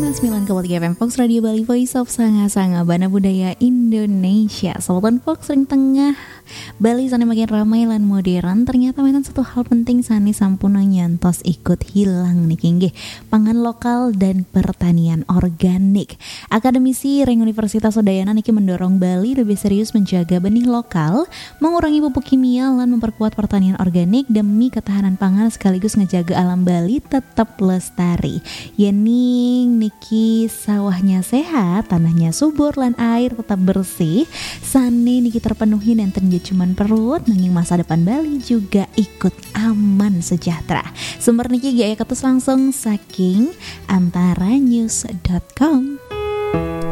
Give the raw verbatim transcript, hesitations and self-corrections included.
sembilan puluh sembilan koma tiga F M Fox Radio Bali, Voice of Sanga-Sanga Bana Budaya Indonesia. Selatan Fox ring tengah Bali sana makin ramai lan modern. Ternyata memang satu hal penting sani sampuna nyantos ikut hilang nih kinggih, pangan lokal dan pertanian organik. Akademisi Ring Universitas Udayana niki mendorong Bali lebih serius menjaga benih lokal, mengurangi pupuk kimia lan memperkuat pertanian organik demi ketahanan pangan sekaligus ngejaga alam Bali tetap lestari. Yening niki sawahnya sehat, tanahnya subur lan air tetap bersih. Sani niki terpenuhi dan tentu cuman perut, nanging masa depan Bali juga ikut aman sejahtera. Sumber niki gaya ketus langsung saking antara news dot com.